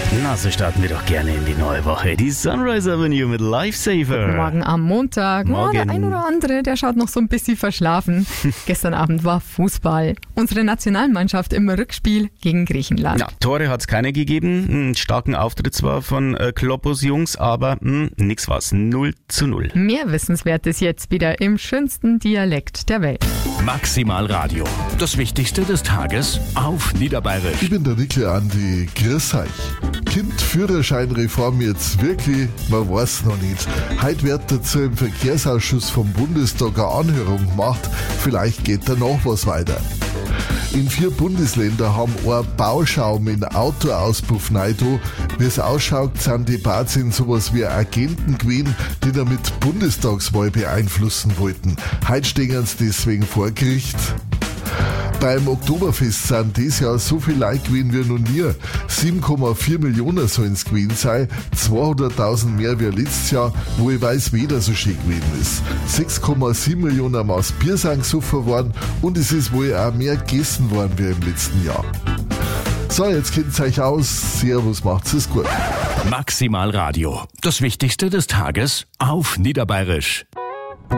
Na, so starten wir doch gerne in die neue Woche. Die Sunrise Avenue mit Lifesaver. Morgen am Montag. Morgen. Der ein oder andere, der schaut noch so ein bisschen verschlafen. Gestern Abend war Fußball. Unsere Nationalmannschaft im Rückspiel gegen Griechenland. Ja, Tore hat es keine gegeben. Einen starken Auftritt zwar von Kloppos Jungs, aber nix war's. 0:0. Mehr Wissenswertes jetzt wieder im schönsten Dialekt der Welt. Maximal Radio. Das Wichtigste des Tages auf Niederbayerisch. Ich bin der Nickle Andi. Grüß euch. Kommt Führerscheinreform jetzt wirklich? Man weiß noch nicht. Heute wird dazu im Verkehrsausschuss vom Bundestag eine Anhörung gemacht. Vielleicht geht da noch was weiter. In 4 Bundesländern haben ein Bauschaum in Autoauspuff rein. Wie es ausschaut, sind die Bazien sowas wie Agenten gewesen, die damit Bundestagswahl beeinflussen wollten. Heute stehen sie deswegen vor Gericht. Beim Oktoberfest sind dieses Jahr so viele Leute gewesen wie noch nie. 7,4 Millionen sollen es gewesen sein, 200.000 mehr wie letztes Jahr, wo ich weiß, weder so schön gewesen ist. 6,7 Millionen Maß Bier sind gesoffen worden und es ist wohl auch mehr gegessen worden wie im letzten Jahr. So, jetzt kennt ihr euch aus. Servus, macht's es gut. Maximal Radio. Das Wichtigste des Tages auf Niederbayerisch.